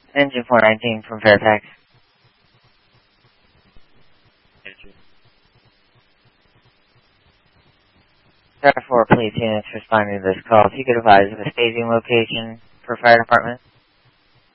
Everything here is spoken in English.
Engine 419 from Fairfax. There are 4 police units responding to this call. If you could advise of a staging location for fire department.